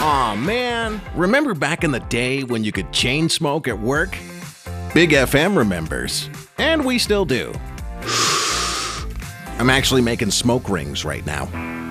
Aw, man. Remember back in the day when you could chain smoke at work? Big FM remembers. And we still do. I'm actually making smoke rings right now.